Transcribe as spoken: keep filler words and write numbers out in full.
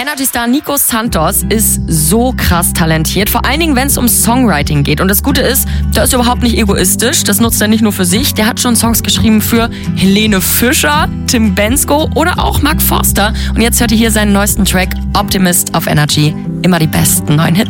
Energy-Star Nico Santos ist so krass talentiert, vor allen Dingen, wenn es um Songwriting geht. Und das Gute ist, der ist überhaupt nicht egoistisch, das nutzt er nicht nur für sich, der hat schon Songs geschrieben für Helene Fischer, Tim Bendzko oder auch Mark Forster. Und jetzt hört ihr hier seinen neuesten Track Optimist auf Energy. Immer die besten neuen Hits.